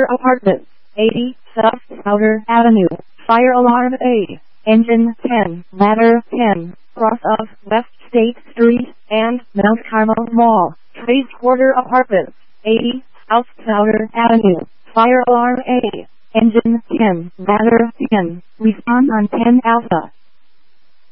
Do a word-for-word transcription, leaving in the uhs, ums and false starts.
Apartment, eighty, South Outer Avenue, Fire Alarm A, Engine ten, Ladder ten, cross of West State Street, and Mount Carmel Mall, Trace Quarter Apartment, eighty, South Outer Avenue, Fire Alarm A, Engine ten, Ladder ten, respond on ten Alpha.